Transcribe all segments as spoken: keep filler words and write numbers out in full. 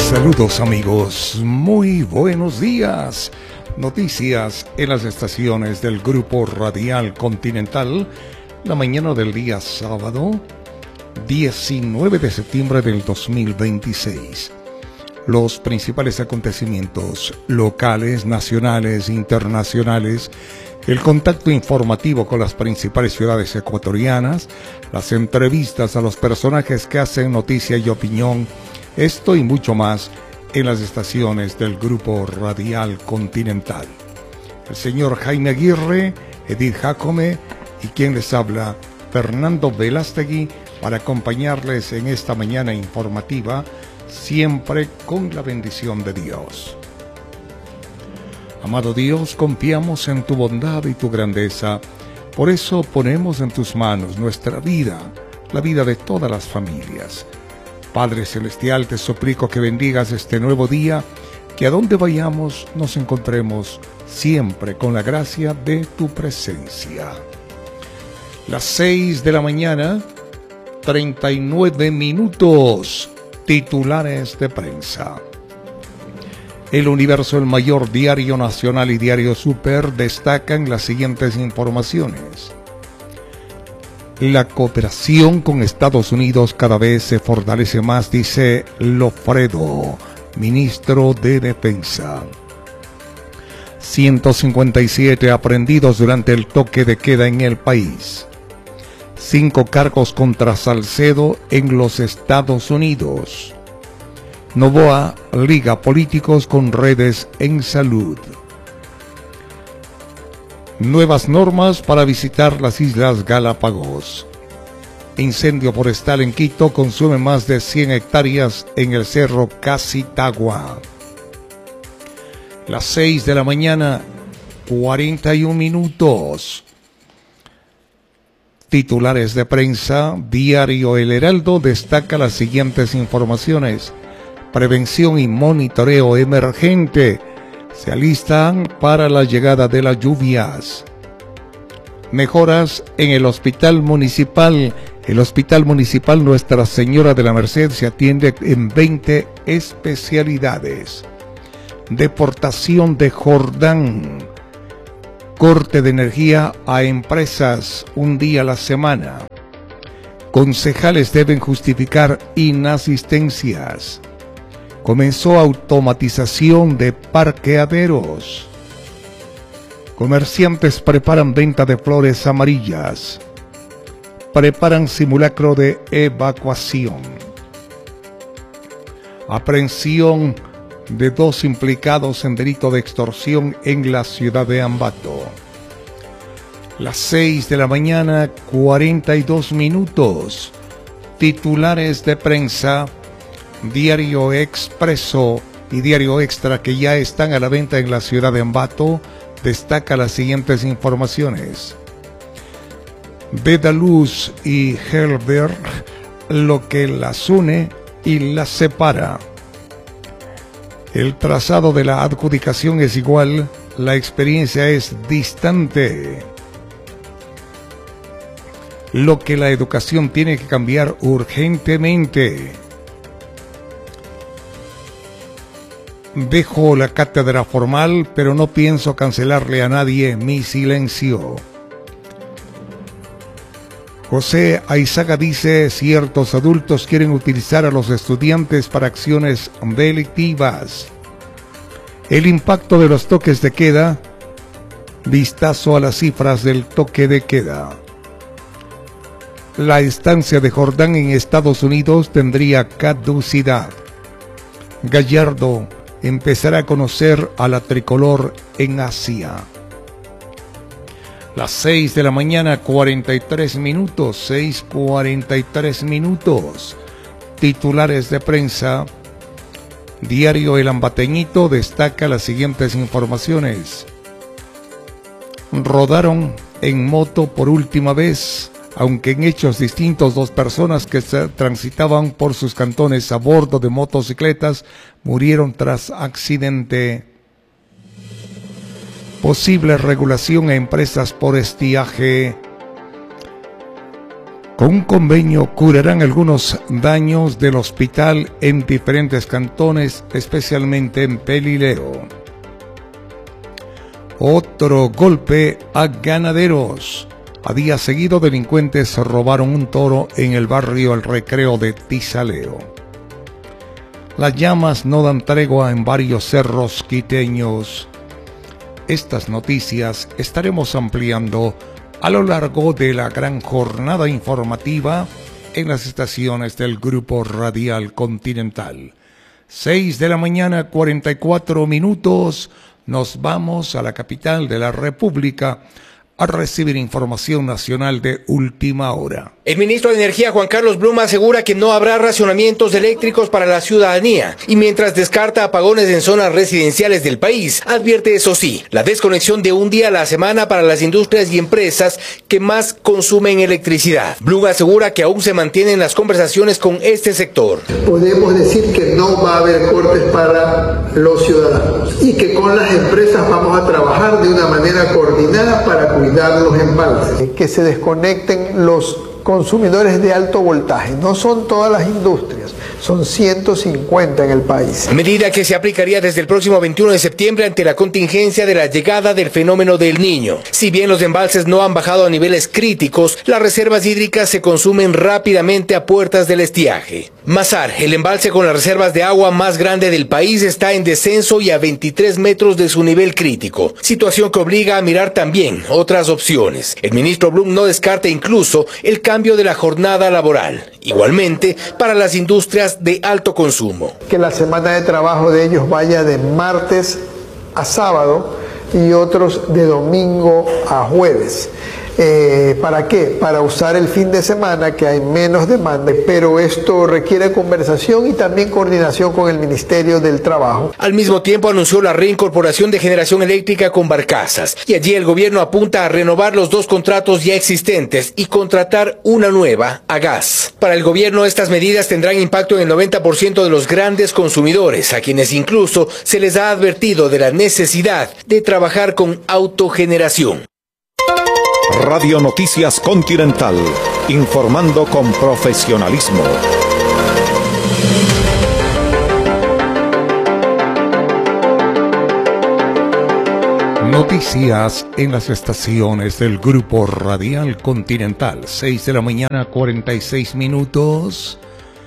Saludos amigos, muy buenos días. Noticias en las estaciones del Grupo Radial Continental, la mañana del día sábado, diecinueve de septiembre del dos mil veintiséis. Los principales acontecimientos locales, nacionales, internacionales, el contacto informativo con las principales ciudades ecuatorianas, las entrevistas a los personajes que hacen noticia y opinión, esto y mucho más en las estaciones del Grupo Radial Continental. El señor Jaime Aguirre, Edith Jacome y quien les habla, Fernando Velástegui, para acompañarles en esta mañana informativa, siempre con la bendición de Dios. Amado Dios, confiamos en tu bondad y tu grandeza, por eso ponemos en tus manos nuestra vida, la vida de todas las familias. Padre Celestial, te suplico que bendigas este nuevo día, que a donde vayamos nos encontremos siempre con la gracia de tu presencia. Las seis de la mañana, treinta y nueve minutos, titulares de prensa. El Universo, el mayor diario nacional y diario Super, destacan las siguientes informaciones. La cooperación con Estados Unidos cada vez se fortalece más, dice Lofredo, ministro de Defensa. ciento cincuenta y siete aprehendidos durante el toque de queda en el país. Cinco cargos contra Salcedo en los Estados Unidos. Novoa liga políticos con redes en salud. Nuevas normas para visitar las Islas Galápagos. Incendio forestal en Quito consume más de cien hectáreas en el cerro Casitagua. Las seis de la mañana, cuarenta y un minutos. Titulares de prensa. Diario El Heraldo destaca las siguientes informaciones. Prevención y monitoreo emergente. Se alistan para la llegada de las lluvias. Mejoras en el hospital municipal. El hospital municipal Nuestra Señora de la Merced se atiende en veinte especialidades. Deportación de Jordán. Corte de energía a empresas un día a la semana. Concejales deben justificar inasistencias. Comenzó automatización de parqueaderos. Comerciantes preparan venta de flores amarillas. Preparan simulacro de evacuación. Aprehensión de dos implicados en delito de extorsión en la ciudad de Ambato. Las seis de la mañana, cuarenta y dos minutos. Titulares de prensa. Diario Expreso y Diario Extra, que ya están a la venta en la ciudad de Ambato, destaca las siguientes informaciones. Bedaluz y Helberg, lo que las une y las separa. El trazado de la adjudicación es igual, la experiencia es distante. Lo que la educación tiene que cambiar urgentemente. Dejo la cátedra formal, pero no pienso cancelarle a nadie mi silencio. José Aizaga dice, ciertos adultos quieren utilizar a los estudiantes para acciones delictivas. El impacto de los toques de queda. Vistazo a las cifras del toque de queda. La estancia de Jordán en Estados Unidos tendría caducidad. Gallardo empezará a conocer a la tricolor en Asia. Las seis de la mañana, cuarenta y tres minutos, seis cuarenta y tres minutos. Titulares de prensa. Diario El Ambateñito destaca las siguientes informaciones. Rodaron en moto por última vez, aunque en hechos distintos, dos personas que transitaban por sus cantones a bordo de motocicletas murieron tras accidente. Posible regulación a empresas por estiaje. Con un convenio curarán algunos daños del hospital en diferentes cantones, especialmente en Pelileo. Otro golpe a ganaderos. A día seguido, delincuentes robaron un toro en el barrio El Recreo de Tizaleo. Las llamas no dan tregua en varios cerros quiteños. Estas noticias estaremos ampliando a lo largo de la gran jornada informativa en las estaciones del Grupo Radial Continental. seis de la mañana, cuarenta y cuatro minutos. Nos vamos a la capital de la República a recibir información nacional de última hora. El ministro de Energía, Juan Carlos Blum, asegura que no habrá racionamientos eléctricos para la ciudadanía y mientras descarta apagones en zonas residenciales del país, advierte eso sí, la desconexión de un día a la semana para las industrias y empresas que más consumen electricidad. Blum asegura que aún se mantienen las conversaciones con este sector. Podemos decir que no va a haber cortes para los ciudadanos y que con las empresas vamos a trabajar de una manera coordinada para cuidar los embalses. Que se desconecten los consumidores de alto voltaje. No son todas las industrias, son ciento cincuenta en el país. Medida que se aplicaría desde el próximo veintiuno de septiembre ante la contingencia de la llegada del fenómeno del Niño. Si bien los embalses no han bajado a niveles críticos, las reservas hídricas se consumen rápidamente a puertas del estiaje. Mazar, el embalse con las reservas de agua más grande del país, está en descenso y a veintitrés metros de su nivel crítico, situación que obliga a mirar también otras opciones. El ministro Blum no descarta incluso el cambio de la jornada laboral, igualmente para las industrias de alto consumo. Que la semana de trabajo de ellos vaya de martes a sábado y otros de domingo a jueves. Eh, ¿Para qué? Para usar el fin de semana que hay menos demanda, pero esto requiere conversación y también coordinación con el Ministerio del Trabajo. Al mismo tiempo anunció la reincorporación de generación eléctrica con barcazas y allí el gobierno apunta a renovar los dos contratos ya existentes y contratar una nueva a gas. Para el gobierno estas medidas tendrán impacto en el noventa por ciento de los grandes consumidores, a quienes incluso se les ha advertido de la necesidad de trabajar con autogeneración. Radio Noticias Continental, informando con profesionalismo. Noticias en las estaciones del Grupo Radial Continental, seis de la mañana, cuarenta y seis minutos.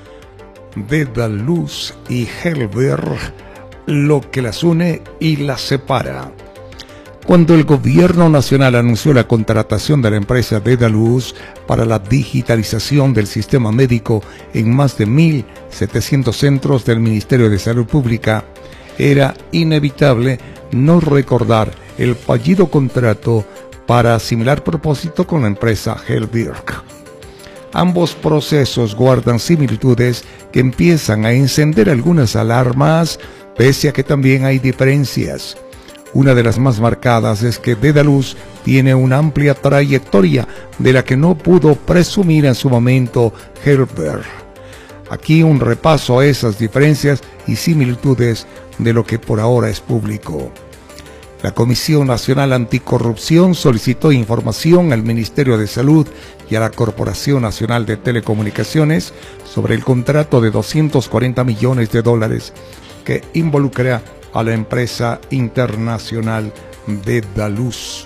Dedalus y Helber, lo que las une y las separa. Cuando el gobierno nacional anunció la contratación de la empresa Dedalus para la digitalización del sistema médico en más de mil setecientos centros del Ministerio de Salud Pública, era inevitable no recordar el fallido contrato para similar propósito con la empresa Helberg. Ambos procesos guardan similitudes que empiezan a encender algunas alarmas, pese a que también hay diferencias. Una de las más marcadas es que Dedalus tiene una amplia trayectoria de la que no pudo presumir en su momento Helberg. Aquí un repaso a esas diferencias y similitudes de lo que por ahora es público. La Comisión Nacional Anticorrupción solicitó información al Ministerio de Salud y a la Corporación Nacional de Telecomunicaciones sobre el contrato de doscientos cuarenta millones de dólares que involucra a la empresa internacional Dedalus.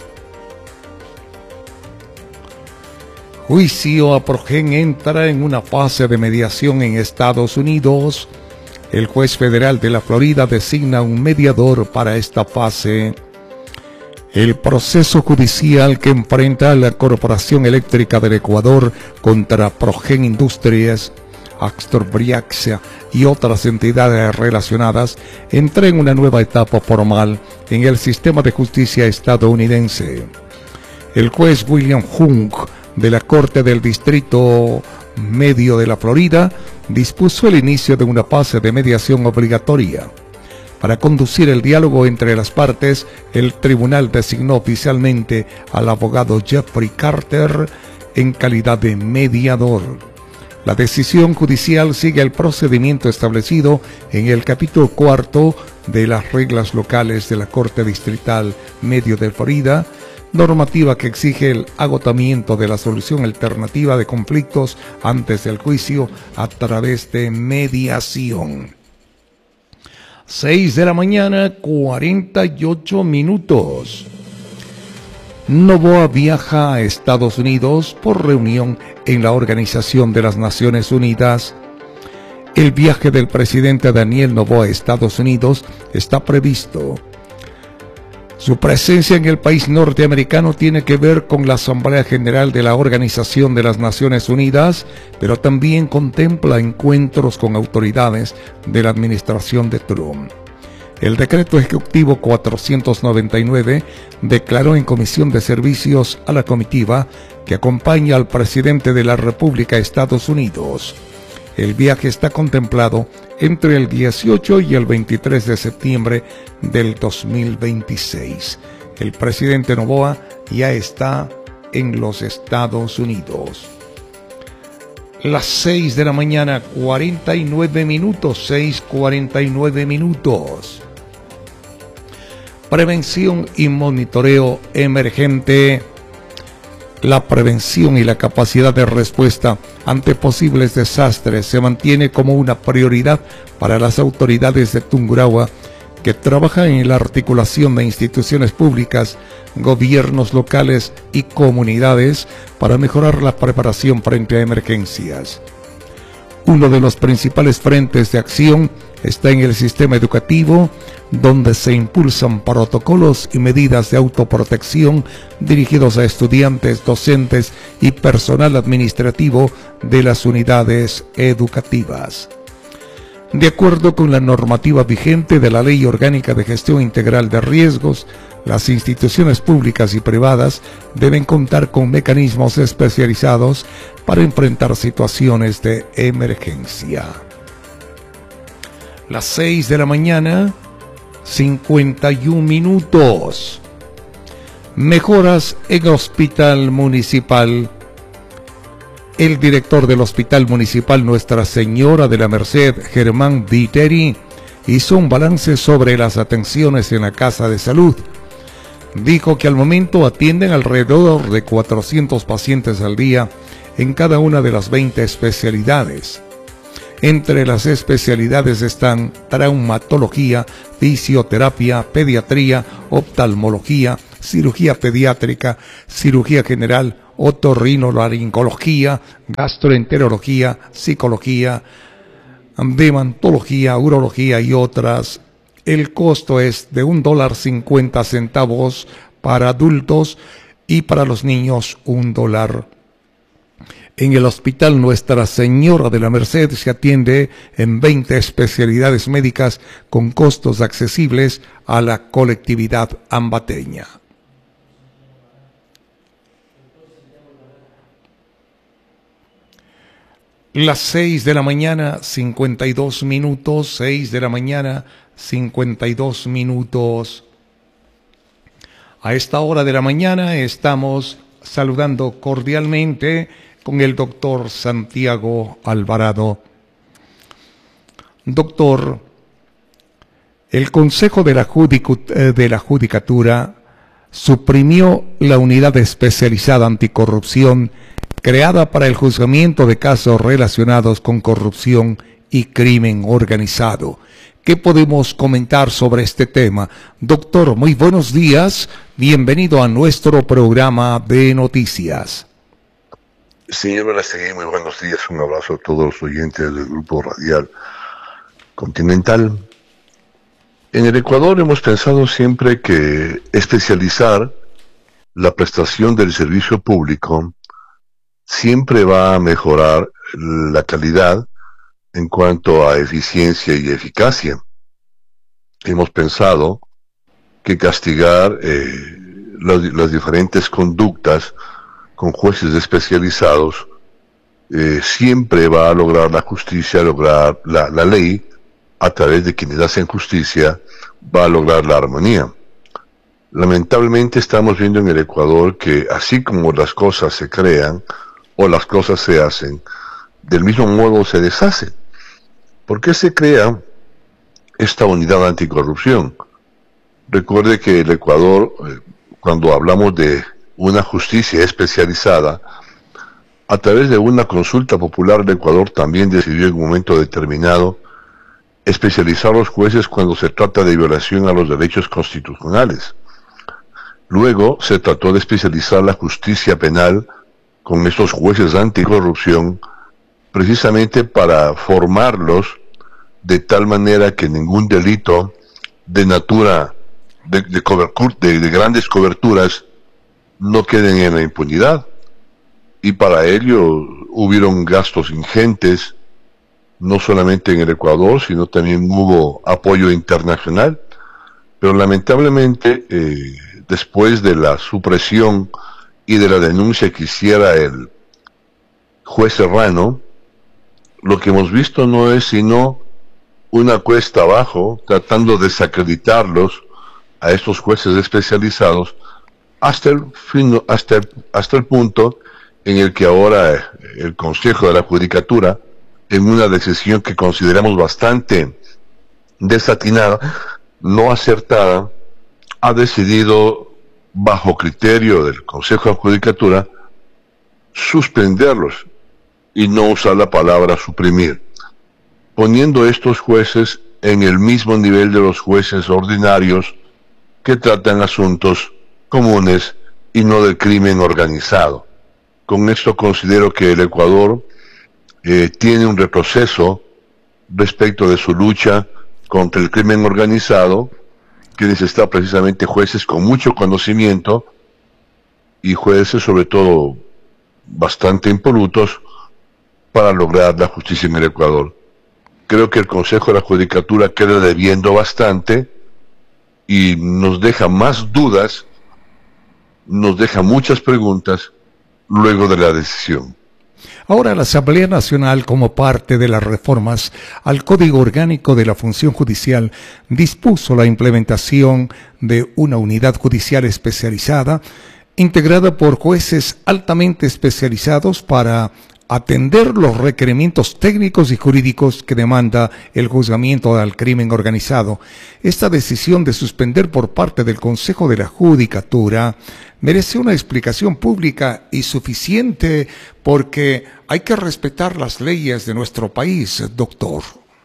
Juicio a Progen entra en una fase de mediación en Estados Unidos. El juez federal de la Florida designa un mediador para esta fase. El proceso judicial que enfrenta a la Corporación Eléctrica del Ecuador contra Progen Industries, Axtor Briaxia y otras entidades relacionadas entra en una nueva etapa formal en el sistema de justicia estadounidense. El juez William Hung de la Corte del Distrito Medio de la Florida dispuso el inicio de una fase de mediación obligatoria. Para conducir el diálogo entre las partes, el tribunal designó oficialmente al abogado Jeffrey Carter en calidad de mediador. La decisión judicial sigue el procedimiento establecido en el capítulo cuarto de las reglas locales de la Corte Distrital Medio de Florida, normativa que exige el agotamiento de la solución alternativa de conflictos antes del juicio a través de mediación. seis de la mañana, cuarenta y ocho minutos. Noboa viaja a Estados Unidos por reunión en la Organización de las Naciones Unidas. El viaje del presidente Daniel Noboa a Estados Unidos está previsto. Su presencia en el país norteamericano tiene que ver con la Asamblea General de la Organización de las Naciones Unidas, pero también contempla encuentros con autoridades de la administración de Trump. El decreto ejecutivo cuatrocientos noventa y nueve declaró en comisión de servicios a la comitiva que acompaña al presidente de la República de Estados Unidos. El viaje está contemplado entre el dieciocho y el veintitrés de septiembre del dos mil veintiséis. El presidente Noboa ya está en los Estados Unidos. Las seis de la mañana, cuarenta y nueve minutos, seis cuarenta y nueve minutos. Prevención y monitoreo emergente. La prevención y la capacidad de respuesta ante posibles desastres se mantiene como una prioridad para las autoridades de Tungurahua, que trabajan en la articulación de instituciones públicas, gobiernos locales y comunidades para mejorar la preparación frente a emergencias. Uno de los principales frentes de acción está en el sistema educativo, donde se impulsan protocolos y medidas de autoprotección dirigidos a estudiantes, docentes y personal administrativo de las unidades educativas. De acuerdo con la normativa vigente de la Ley Orgánica de Gestión Integral de Riesgos, las instituciones públicas y privadas deben contar con mecanismos especializados para enfrentar situaciones de emergencia. Las seis de la mañana, cincuenta y un minutos. Mejoras en Hospital Municipal. El director del Hospital Municipal Nuestra Señora de la Merced, Germán Viteri, hizo un balance sobre las atenciones en la Casa de Salud. Dijo que al momento atienden alrededor de cuatrocientos pacientes al día en cada una de las veinte especialidades. Entre las especialidades están traumatología, fisioterapia, pediatría, oftalmología, cirugía pediátrica, cirugía general, otorrinolaringología, gastroenterología, psicología, dermatología, urología y otras. El costo es de un dólar cincuenta centavos para adultos y para los niños un dólar. En el Hospital Nuestra Señora de la Merced se atiende en veinte especialidades médicas con costos accesibles a la colectividad ambateña. Las seis de la mañana, cincuenta y dos minutos, seis de la mañana, cincuenta y dos minutos. A esta hora de la mañana estamos saludando cordialmente con el doctor Santiago Alvarado. Doctor, el Consejo de la, Judic- de la Judicatura suprimió la unidad especializada anticorrupción creada para el juzgamiento de casos relacionados con corrupción y crimen organizado. ¿Qué podemos comentar sobre este tema? Doctor, muy buenos días. Bienvenido a nuestro programa de noticias. Señor Belastegui, muy buenos días. Un abrazo a todos los oyentes del Grupo Radial Continental. En el Ecuador hemos pensado siempre que especializar la prestación del servicio público siempre va a mejorar la calidad en cuanto a eficiencia y eficacia. Hemos pensado que castigar eh, las, las diferentes conductas con jueces especializados eh, siempre va a lograr la justicia, lograr la, la ley, a través de quienes hacen justicia, va a lograr la armonía. Lamentablemente estamos viendo en el Ecuador que así como las cosas se crean o las cosas se hacen, del mismo modo se deshacen. ¿Por qué se crea esta unidad anticorrupción? Recuerde que el Ecuador, eh, cuando hablamos de una justicia especializada, a través de una consulta popular el Ecuador también decidió en un momento determinado especializar a los jueces cuando se trata de violación a los derechos constitucionales. Luego se trató de especializar la justicia penal con estos jueces anticorrupción, precisamente para formarlos de tal manera que ningún delito de natura, de, de, de, de grandes coberturas, no queden en la impunidad. Y para ello hubieron gastos ingentes, no solamente en el Ecuador, sino también hubo apoyo internacional. Pero lamentablemente, eh, después de la supresión y de la denuncia que hiciera el juez Serrano, lo que hemos visto no es sino una cuesta abajo, tratando de desacreditarlos a estos jueces especializados, hasta el, fin, hasta el, hasta el punto en el que ahora el Consejo de la Judicatura, en una decisión que consideramos bastante desatinada, no acertada, ha decidido, bajo criterio del Consejo de la Judicatura, suspenderlos y no usar la palabra suprimir, poniendo estos jueces en el mismo nivel de los jueces ordinarios que tratan asuntos comunes y no del crimen organizado. Con esto considero que el Ecuador eh, tiene un retroceso respecto de su lucha contra el crimen organizado, que necesita precisamente jueces con mucho conocimiento y jueces sobre todo bastante impolutos para lograr la justicia en el Ecuador. Creo que el Consejo de la Judicatura queda debiendo bastante y nos deja más dudas, nos deja muchas preguntas luego de la decisión. Ahora la Asamblea Nacional, como parte de las reformas al Código Orgánico de la Función Judicial, dispuso la implementación de una unidad judicial especializada, integrada por jueces altamente especializados para atender los requerimientos técnicos y jurídicos que demanda el juzgamiento al crimen organizado. Esta decisión de suspender por parte del Consejo de la Judicatura merece una explicación pública y suficiente, porque hay que respetar las leyes de nuestro país, doctor.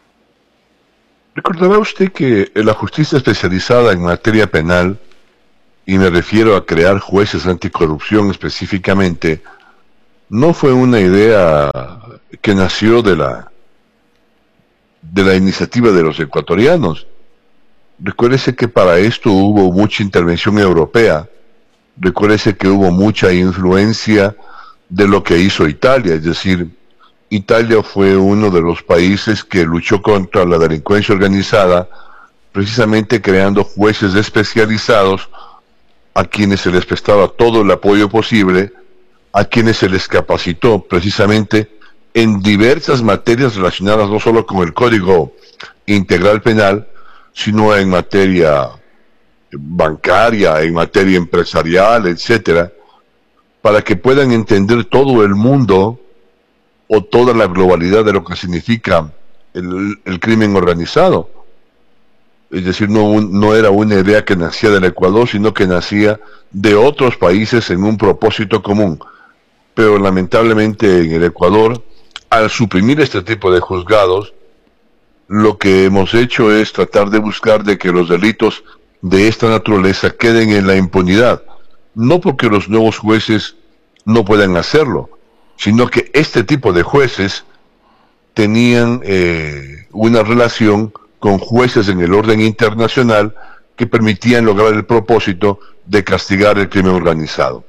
Recordará usted que la justicia especializada en materia penal, y me refiero a crear jueces anticorrupción específicamente, no fue una idea que nació de la de la iniciativa de los ecuatorianos. Recuérdese que para esto hubo mucha intervención europea. Recuérdese que hubo mucha influencia de lo que hizo Italia, es decir, Italia fue uno de los países que luchó contra la delincuencia organizada, precisamente creando jueces especializados a quienes se les prestaba todo el apoyo posible, a quienes se les capacitó precisamente en diversas materias relacionadas no solo con el Código Integral Penal, sino en materia bancaria, en materia empresarial, etcétera, para que puedan entender todo el mundo o toda la globalidad de lo que significa el, el crimen organizado. Es decir, no, no era una idea que nacía del Ecuador, sino que nacía de otros países en un propósito común. Pero lamentablemente en el Ecuador, al suprimir este tipo de juzgados, lo que hemos hecho es tratar de buscar de que los delitos de esta naturaleza queden en la impunidad. No porque los nuevos jueces no puedan hacerlo, sino que este tipo de jueces tenían eh, una relación con jueces en el orden internacional que permitían lograr el propósito de castigar el crimen organizado.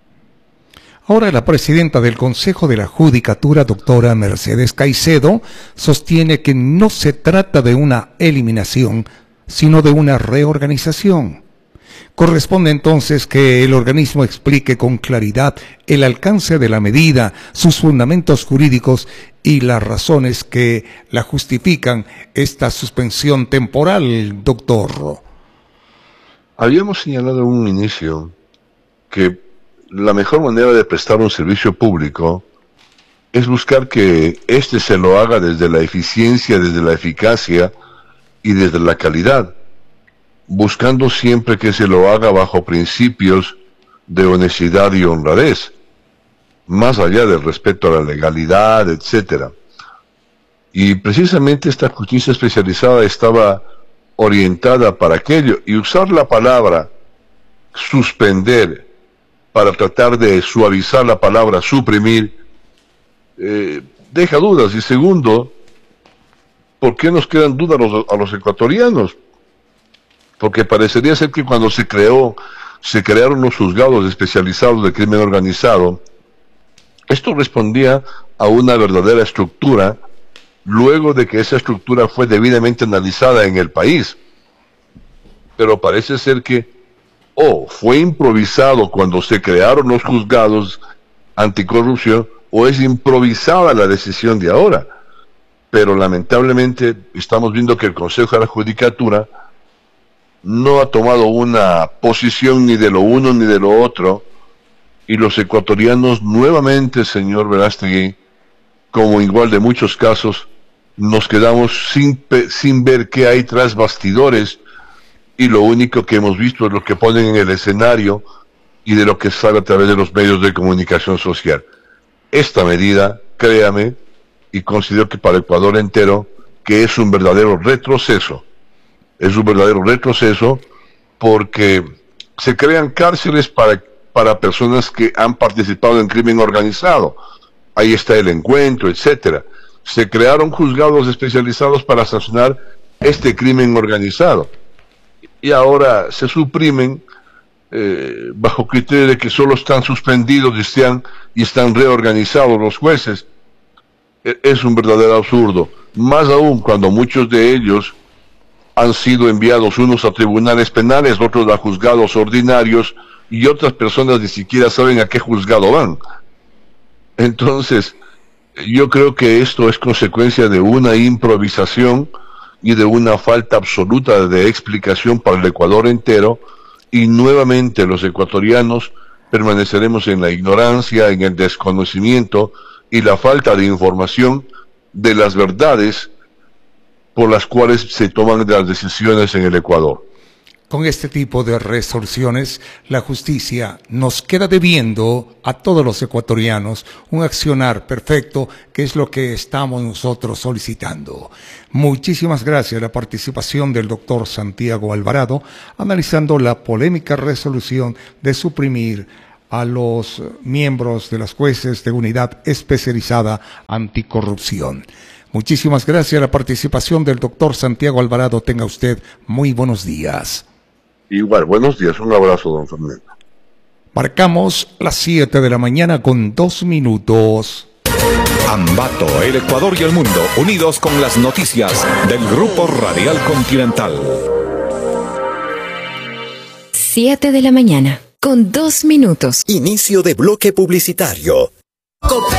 Ahora la presidenta del Consejo de la Judicatura, doctora Mercedes Caicedo, sostiene que no se trata de una eliminación, sino de una reorganización. Corresponde entonces que el organismo explique con claridad el alcance de la medida, sus fundamentos jurídicos y las razones que la justifican esta suspensión temporal, doctor. Habíamos señalado en un inicio que la mejor manera de prestar un servicio público es buscar que éste se lo haga desde la eficiencia, desde la eficacia y desde la calidad. buscando siempre que se lo haga bajo principios de honestidad y honradez, más allá del respeto a la legalidad, etcétera. Y precisamente esta justicia especializada estaba orientada para aquello, y usar la palabra suspender para tratar de suavizar la palabra suprimir, eh, deja dudas. Y segundo, ¿por qué nos quedan dudas a los, a los ecuatorianos? Porque parecería ser que cuando se creó, se crearon los juzgados especializados de crimen organizado, esto respondía a una verdadera estructura, luego de que esa estructura fue debidamente analizada en el país. Pero parece ser que o fue improvisado cuando se crearon los juzgados anticorrupción, o es improvisada la decisión de ahora. Pero lamentablemente estamos viendo que el Consejo de la Judicatura no ha tomado una posición ni de lo uno ni de lo otro, y los ecuatorianos nuevamente, señor Verástegui, como igual de muchos casos, nos quedamos sin, sin ver qué hay tras bastidores, y lo único que hemos visto es lo que ponen en el escenario y de lo que sale a través de los medios de comunicación social. Esta medida, créame, y considero que para el Ecuador entero, que es un verdadero retroceso. Es un verdadero retroceso porque se crean cárceles para, para personas que han participado en crimen organizado. Ahí está el encuentro, etcétera. Se crearon juzgados especializados para sancionar este crimen organizado. Y ahora se suprimen eh, bajo criterio de que solo están suspendidos y están, y están reorganizados los jueces. E- es un verdadero absurdo. Más aún cuando muchos de ellos han sido enviados, unos a tribunales penales, otros a juzgados ordinarios, y otras personas ni siquiera saben a qué juzgado van. Entonces, yo creo que esto es consecuencia de una improvisación y de una falta absoluta de explicación para el Ecuador entero, y nuevamente los ecuatorianos permaneceremos en la ignorancia, en el desconocimiento y la falta de información de las verdades por las cuales se toman las decisiones en el Ecuador. Con este tipo de resoluciones, la justicia nos queda debiendo a todos los ecuatorianos un accionar perfecto, que es lo que estamos nosotros solicitando. Muchísimas gracias a la participación del doctor Santiago Alvarado, analizando la polémica resolución de suprimir a los miembros de las jueces de unidad especializada anticorrupción. Muchísimas gracias a la participación del doctor Santiago Alvarado. Tenga usted muy buenos días. Igual, buenos días, un abrazo, don Fernando. Marcamos las siete de la mañana con dos minutos. Ambato, el Ecuador y el mundo, unidos con las noticias del Grupo Radial Continental. siete de la mañana con dos minutos. Inicio de bloque publicitario.